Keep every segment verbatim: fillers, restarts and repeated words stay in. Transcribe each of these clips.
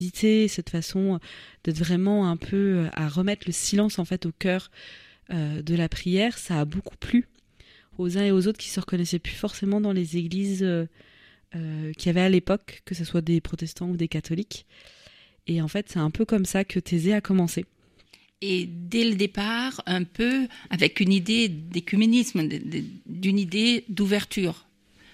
méditer, cette façon d'être vraiment un peu à remettre le silence en fait au cœur euh, de la prière, ça a beaucoup plu aux uns et aux autres qui se reconnaissaient plus forcément dans les églises euh, euh, qu'il y avait à l'époque, que ce soit des protestants ou des catholiques. Et en fait, c'est un peu comme ça que Thésée a commencé. Et dès le départ, un peu avec une idée d'écuménisme, d'une idée d'ouverture.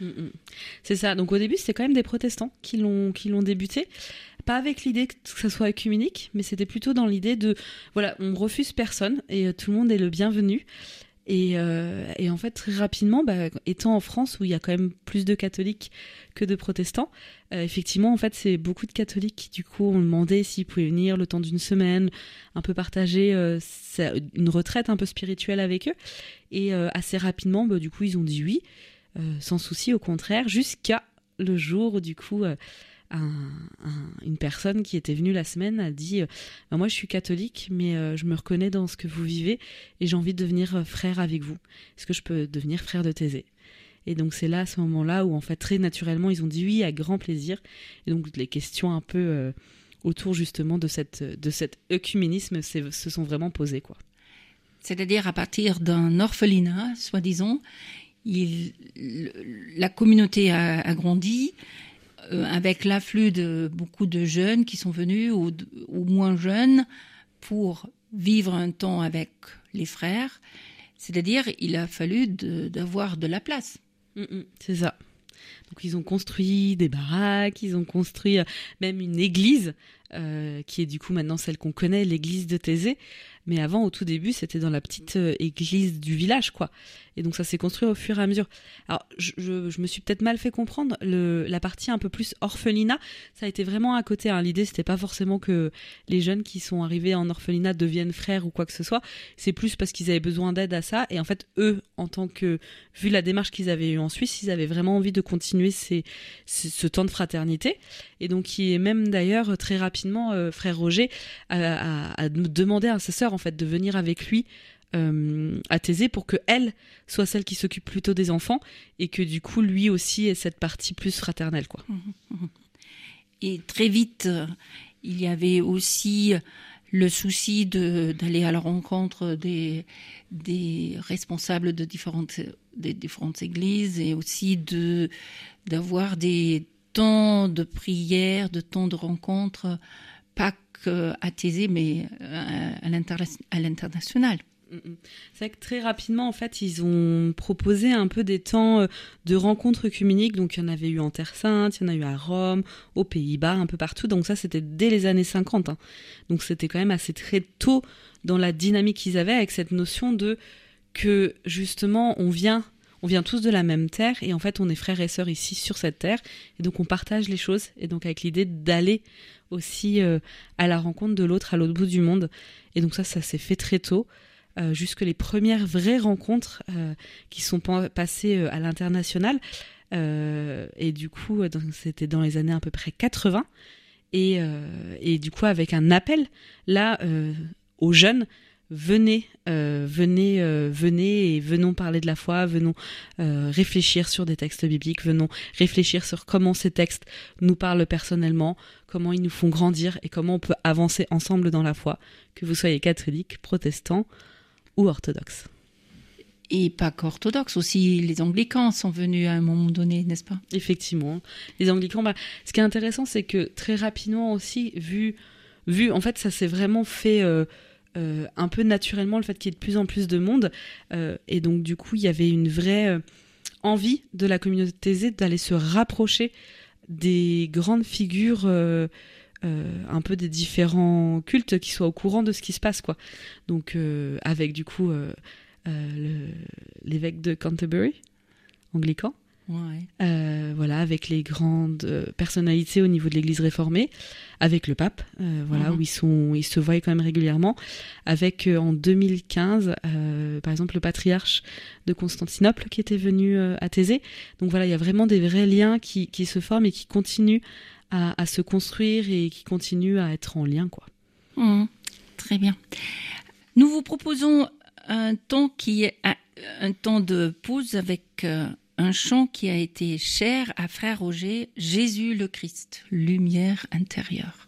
C'est ça. Donc au début, c'était quand même des protestants qui l'ont, qui l'ont débuté. Pas avec l'idée que ça soit œcuménique, mais c'était plutôt dans l'idée de, voilà, on refuse personne et tout le monde est le bienvenu. Et, euh, et en fait, très rapidement, bah, étant en France où il y a quand même plus de catholiques que de protestants, euh, effectivement, en fait, c'est beaucoup de catholiques qui, du coup, ont demandé s'ils pouvaient venir le temps d'une semaine, un peu partager euh, une retraite un peu spirituelle avec eux. Et euh, assez rapidement, bah, du coup, ils ont dit oui, euh, sans souci, au contraire, jusqu'à le jour où, du coup... Euh, Un, un, une personne qui était venue la semaine a dit euh, bah moi je suis catholique mais euh, je me reconnais dans ce que vous vivez et j'ai envie de devenir euh, frère avec vous, est-ce que je peux devenir frère de Thésée? Et donc c'est là à ce moment-là où en fait très naturellement ils ont dit oui à grand plaisir, et donc les questions un peu euh, autour justement de, cette, de cet œcuménisme se sont vraiment posées quoi. C'est-à-dire à partir d'un orphelinat soi-disant, il, la communauté a, a grandi avec l'afflux de beaucoup de jeunes qui sont venus, ou, ou moins jeunes, pour vivre un temps avec les frères. C'est-à-dire, il a fallu de, d'avoir de la place. Mmh, c'est ça. Donc, ils ont construit des baraques, ils ont construit même une église, euh, qui est du coup maintenant celle qu'on connaît, l'église de Thésée. Mais avant, au tout début, c'était dans la petite euh, église du village, quoi. Et donc, ça s'est construit au fur et à mesure. Alors, je, je, je me suis peut-être mal fait comprendre. Le, la partie un peu plus orphelinat, ça a été vraiment à côté. Hein. L'idée, c'était pas forcément que les jeunes qui sont arrivés en orphelinat deviennent frères ou quoi que ce soit. C'est plus parce qu'ils avaient besoin d'aide à ça. Et en fait, eux, en tant que, vu la démarche qu'ils avaient eue en Suisse, ils avaient vraiment envie de continuer ces, ces, ce temps de fraternité. Et donc, qui est même d'ailleurs très rapidement, euh, frère Roger a, a, a demandé à sa sœur en fait de venir avec lui euh, à Thésée pour que elle soit celle qui s'occupe plutôt des enfants et que du coup lui aussi ait cette partie plus fraternelle quoi. Et très vite il y avait aussi le souci de, d'aller à la rencontre des, des responsables de différentes, des différentes églises et aussi de, d'avoir des temps de prière, de temps de rencontre, pas qu'à Thésée, mais à, l'interna- à l'international. C'est vrai que très rapidement, en fait, ils ont proposé un peu des temps de rencontres œcuméniques. Donc, il y en avait eu en Terre Sainte, il y en a eu à Rome, aux Pays-Bas, un peu partout. Donc, ça, c'était dès les années cinquante. Hein. Donc, c'était quand même assez très tôt dans la dynamique qu'ils avaient avec cette notion de que, justement, on vient... On vient tous de la même terre et en fait on est frères et sœurs ici sur cette terre et donc on partage les choses et donc avec l'idée d'aller aussi euh, à la rencontre de l'autre à l'autre bout du monde. Et donc ça, ça s'est fait très tôt, euh, jusque les premières vraies rencontres euh, qui sont pa- passées euh, à l'international euh, et du coup donc, c'était dans les années à peu près quatre-vingts et, euh, et du coup avec un appel là euh, aux jeunes. Venez, euh, venez, euh, venez et venons parler de la foi, venons euh, réfléchir sur des textes bibliques, venons réfléchir sur comment ces textes nous parlent personnellement, comment ils nous font grandir et comment on peut avancer ensemble dans la foi, que vous soyez catholique, protestant ou orthodoxe. Et pas qu'orthodoxe, aussi les anglicans sont venus à un moment donné, n'est-ce pas ? Effectivement, les anglicans, bah, ce qui est intéressant, c'est que très rapidement aussi, vu, vu en fait ça s'est vraiment fait... Euh, Euh, un peu naturellement le fait qu'il y ait de plus en plus de monde euh, et donc du coup il y avait une vraie euh, envie de la communauté Thésée d'aller se rapprocher des grandes figures euh, euh, un peu des différents cultes qui soient au courant de ce qui se passe quoi. Donc euh, avec du coup euh, euh, le, l'évêque de Canterbury anglican. Ouais. Euh, voilà, avec les grandes euh, personnalités au niveau de l'Église réformée, avec le pape, euh, voilà, mm-hmm. où ils sont, ils se voient quand même régulièrement, avec euh, en deux mille quinze, euh, par exemple le patriarche de Constantinople qui était venu euh, à Thésée. Donc voilà, il y a vraiment des vrais liens qui, qui se forment et qui continuent à, à se construire et qui continuent à être en lien, quoi. Mm, très bien. Nous vous proposons un temps qui est un, un temps de pause avec euh, un chant qui a été cher à Frère Roger, Jésus le Christ, lumière intérieure.